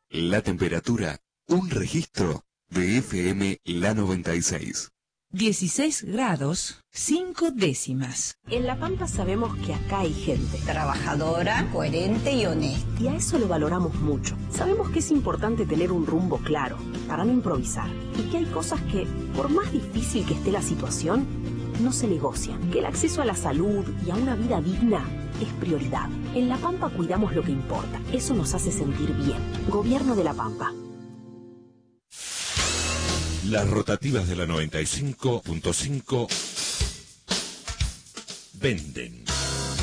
La temperatura, un registro de FM La 96. 16 grados, 5 décimas. En La Pampa sabemos que acá hay gente trabajadora, coherente y honesta. Y a eso lo valoramos mucho. Sabemos que es importante tener un rumbo claro, para no improvisar. Y que hay cosas que, por más difícil que esté la situación, no se negocian. Que el acceso a la salud y a una vida digna es prioridad. En La Pampa cuidamos lo que importa. Eso nos hace sentir bien. Gobierno de La Pampa. Las rotativas de la 95.5 venden.